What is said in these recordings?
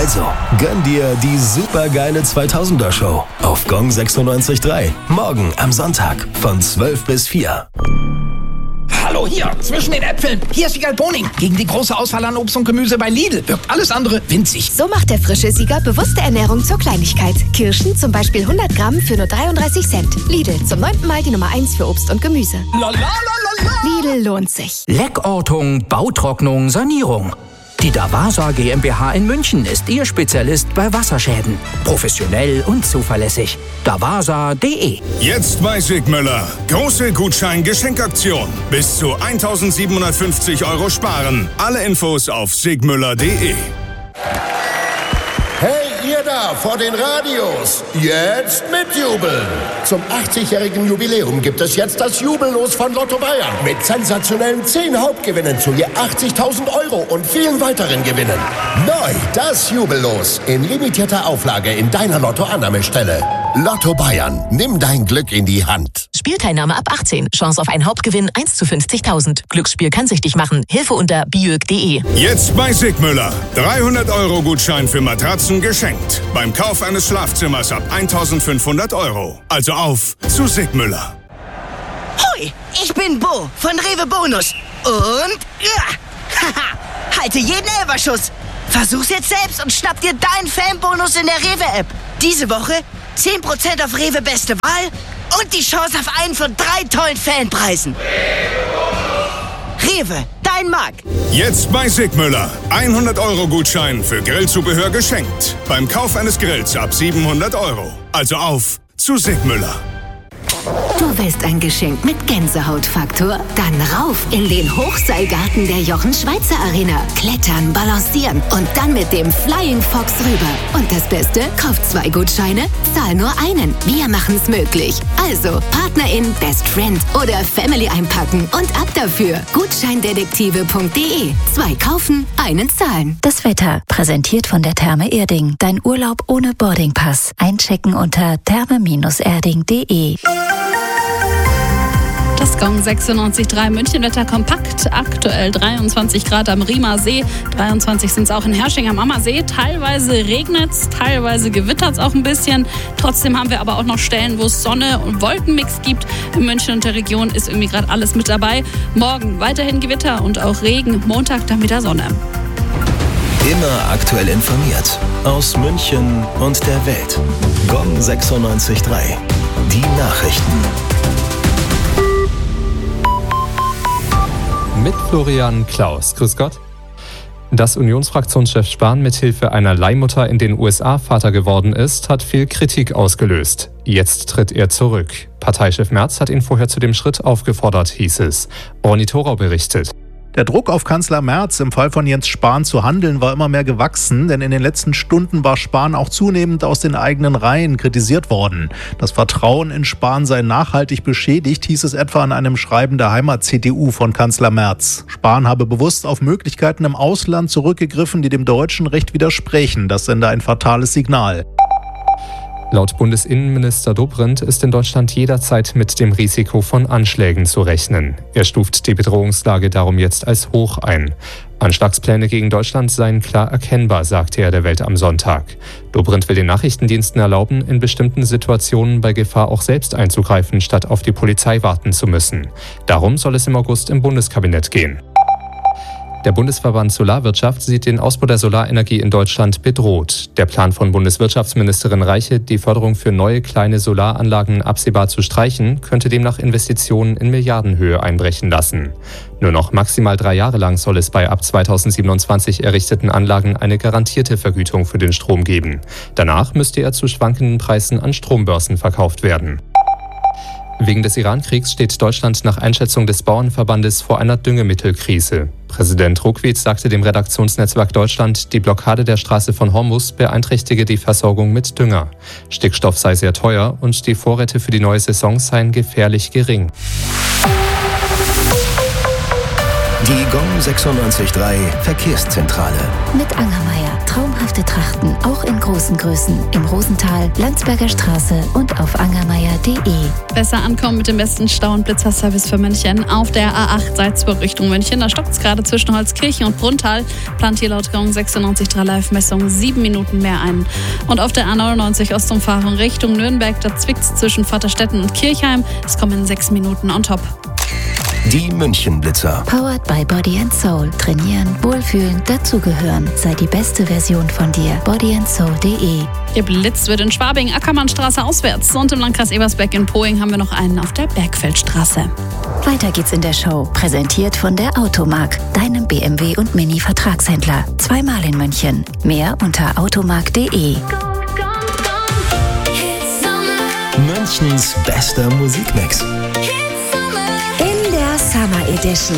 Also, gönn dir die supergeile 2000er Show auf Gong 96.3. Morgen am Sonntag von 12 bis 4. Hallo hier, zwischen den Äpfeln. Hier ist Siegal Boning. Gegen die große Auswahl an Obst und Gemüse bei Lidl wirkt alles andere winzig. So macht der frische Sieger bewusste Ernährung zur Kleinigkeit. Kirschen zum Beispiel 100 Gramm für nur 33 Cent. Lidl, zum 9. Mal die Nummer 1 für Obst und Gemüse. Lidl lohnt sich. Leckortung, Bautrocknung, Sanierung. Die Davasa GmbH in München ist Ihr Spezialist bei Wasserschäden. Professionell und zuverlässig. Davasa.de. Jetzt bei Sigmüller. Große Gutschein-Geschenkaktion. Bis zu 1.750 € sparen. Alle Infos auf sigmüller.de. Hey, ihr da vor den Radios, jetzt mitjubeln! Zum 80-jährigen Jubiläum gibt es jetzt das Jubellos von Lotto Bayern. Mit sensationellen 10 Hauptgewinnen zu je 80.000 € und vielen weiteren Gewinnen. Neu das Jubellos in limitierter Auflage in deiner Lotto-Annahmestelle. Lotto Bayern, nimm dein Glück in die Hand. Spielteilnahme ab 18. Chance auf einen Hauptgewinn 1 zu 50.000. Glücksspiel kann süchtig machen. Hilfe unter biög.de. Jetzt bei Sigmüller. 300 € Gutschein für Matratzen geschenkt. Beim Kauf eines Schlafzimmers ab 1.500 €. Also auf zu Sigmüller. Hoi, ich bin Bo von Rewe Bonus. Und haha, halte jeden Elferschuss. Versuch's jetzt selbst und schnapp dir deinen Fanbonus in der Rewe-App. Diese Woche 10% auf Rewe Beste Wahl und die Chance auf einen von 3 tollen Fanpreisen. Rewe, dein Markt. Jetzt bei Sigmüller. 100 € Gutschein für Grillzubehör geschenkt. Beim Kauf eines Grills ab 700 €. Also auf zu Sigmüller. Du willst ein Geschenk mit Gänsehautfaktor? Dann rauf in den Hochseilgarten der Jochen-Schweizer Arena. Klettern, balancieren und dann mit dem Flying Fox rüber. Und das Beste? Kauf 2 Gutscheine, zahl nur einen. Wir machen's möglich. Also Partnerin, Best Friend oder Family einpacken und ab dafür. Gutscheindetektive.de. 2 kaufen, einen zahlen. Das Wetter, präsentiert von der Therme Erding. Dein Urlaub ohne Boardingpass. Einchecken unter therme-erding.de. Das Gong 96.3 München-Wetter kompakt. Aktuell 23 Grad am Riemer See. 23 sind es auch in Hersching am Ammersee. Teilweise regnet es, teilweise gewittert es auch ein bisschen. Trotzdem haben wir aber auch noch Stellen, wo es Sonne- und Wolkenmix gibt. In München und der Region ist irgendwie gerade alles mit dabei. Morgen weiterhin Gewitter und auch Regen. Montag dann wieder Sonne. Immer aktuell informiert. Aus München und der Welt. Gong 96.3. Die Nachrichten. Mit Florian Klaus. Grüß Gott. Dass Unionsfraktionschef Spahn mithilfe einer Leihmutter in den USA Vater geworden ist, hat viel Kritik ausgelöst. Jetzt tritt er zurück. Parteichef Merz hat ihn vorher zu dem Schritt aufgefordert, hieß es. Ronny Thorau berichtet. Der Druck auf Kanzler Merz, im Fall von Jens Spahn zu handeln, war immer mehr gewachsen, denn in den letzten Stunden war Spahn auch zunehmend aus den eigenen Reihen kritisiert worden. Das Vertrauen in Spahn sei nachhaltig beschädigt, hieß es etwa in einem Schreiben der Heimat-CDU von Kanzler Merz. Spahn habe bewusst auf Möglichkeiten im Ausland zurückgegriffen, die dem deutschen Recht widersprechen. Das sende ein fatales Signal. Laut Bundesinnenminister Dobrindt ist in Deutschland jederzeit mit dem Risiko von Anschlägen zu rechnen. Er stuft die Bedrohungslage darum jetzt als hoch ein. Anschlagspläne gegen Deutschland seien klar erkennbar, sagte er der Welt am Sonntag. Dobrindt will den Nachrichtendiensten erlauben, in bestimmten Situationen bei Gefahr auch selbst einzugreifen, statt auf die Polizei warten zu müssen. Darum soll es im August im Bundeskabinett gehen. Der Bundesverband Solarwirtschaft sieht den Ausbau der Solarenergie in Deutschland bedroht. Der Plan von Bundeswirtschaftsministerin Reiche, die Förderung für neue kleine Solaranlagen absehbar zu streichen, könnte demnach Investitionen in Milliardenhöhe einbrechen lassen. Nur noch maximal 3 Jahre lang soll es bei ab 2027 errichteten Anlagen eine garantierte Vergütung für den Strom geben. Danach müsste er zu schwankenden Preisen an Strombörsen verkauft werden. Wegen des Iran-Kriegs steht Deutschland nach Einschätzung des Bauernverbandes vor einer Düngemittelkrise. Präsident Ruckwied sagte dem Redaktionsnetzwerk Deutschland, die Blockade der Straße von Hormuz beeinträchtige die Versorgung mit Dünger. Stickstoff sei sehr teuer und die Vorräte für die neue Saison seien gefährlich gering. Die Gong 96.3 Verkehrszentrale. Mit Angermeier. Traumhafte Trachten, auch in großen Größen im Rosental, Landsberger Straße und auf angermeier.de. Besser ankommen mit dem besten Stau- und Blitzerservice für München auf der A8 Salzburg Richtung München. Da stockt es gerade zwischen Holzkirchen und Brunntal. Plant hier laut Gong 96.3 Live-Messung 7 Minuten mehr ein. Und auf der A99 Ostumfahrung Richtung Nürnberg, da zwickt es zwischen Vaterstetten und Kirchheim. Es kommen 6 Minuten on top. Die München-Blitzer. Powered by Body & Soul. Trainieren, wohlfühlen, dazugehören. Sei die beste Version von dir. bodyandsoul.de. Geblitzt wird in Schwabing, Ackermannstraße auswärts. Und im Landkreis Ebersberg in Poing haben wir noch einen auf der Bergfeldstraße. Weiter geht's in der Show. Präsentiert von der Automark, deinem BMW und Mini-Vertragshändler. 2-mal in München. Mehr unter automark.de. Münchens bester Musikmix. In der Summer Edition.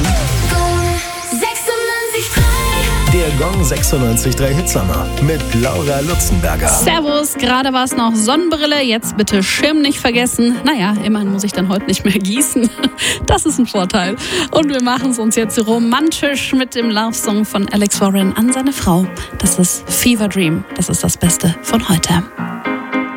Der Gong 96.3 Hitsummer mit Laura Lutzenberger. Servus, gerade war es noch Sonnenbrille, jetzt bitte Schirm nicht vergessen. Naja, immerhin muss ich dann heute nicht mehr gießen. Das ist ein Vorteil. Und wir machen es uns jetzt romantisch mit dem Love-Song von Alex Warren an seine Frau. Das ist Fever Dream. Das ist das Beste von heute.